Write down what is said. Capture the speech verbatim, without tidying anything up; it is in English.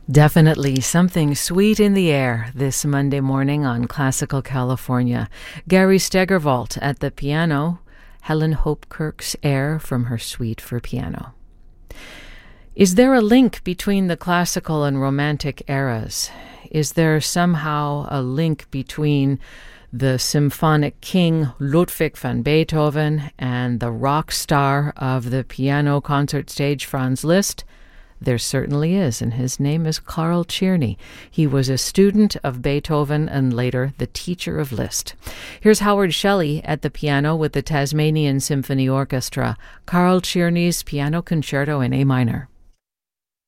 Definitely something sweet in the air this Monday morning on Classical California. Gary Stegerwalt at the piano, Helen Hope Kirk's air from her suite for piano. Is there a link between the classical and romantic eras? Is there somehow a link between the symphonic king Ludwig van Beethoven and the rock star of the piano concert stage Franz Liszt? There certainly is, and his name is Carl Czerny. He was a student of Beethoven and later the teacher of Liszt. Here's Howard Shelley at the piano with the Tasmanian Symphony Orchestra, Carl Czerny's Piano Concerto in A minor.